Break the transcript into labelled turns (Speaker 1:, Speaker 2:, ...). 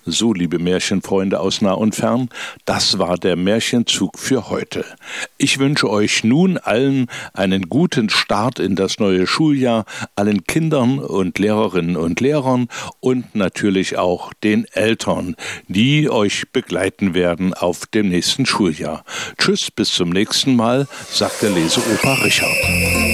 Speaker 1: So, liebe Märchenfreunde aus nah und fern, das war der Märchenzug für heute. Ich wünsche euch nun allen einen guten Start in das neue Schuljahr, allen Kindern und Lehrerinnen und Lehrern und natürlich auch den Eltern, die euch begleiten werden auf dem nächsten Schuljahr. Tschüss, bis zum nächsten Mal, sagt der Leseoper Richard.